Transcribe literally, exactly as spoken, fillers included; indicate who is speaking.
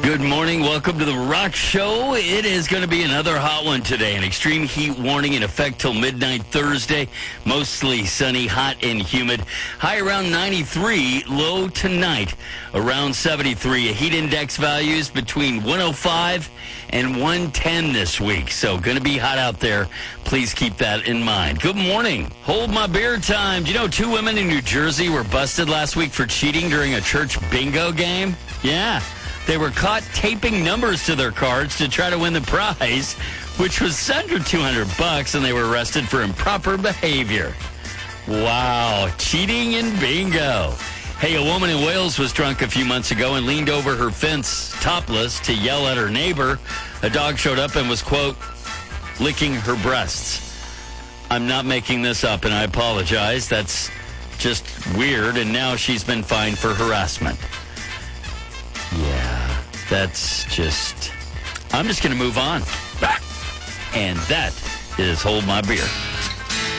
Speaker 1: Good morning. Welcome to the Rock Show. It is going to be another hot one today. An extreme heat warning in effect till midnight Thursday. Mostly sunny, hot, and humid. High around ninety-three. Low tonight around seventy-three. Heat index values between one oh five and one ten this week. So going to be hot out there. Please keep that in mind. Good morning. Hold my beer time. Do you know two women in New Jersey were busted last week for cheating during a church bingo game? Yeah. They were caught taping numbers to their cards to try to win the prize, which was under two hundred bucks, and they were arrested for improper behavior. Wow, cheating in bingo. Hey, a woman in Wales was drunk a few months ago and leaned over her fence topless to yell at her neighbor. A dog showed up and was, quote, licking her breasts. I'm not making this up, and I apologize. That's just weird, and now she's been fined for harassment. Yeah, that's just... I'm just going to move on. And that is Hold My Beer.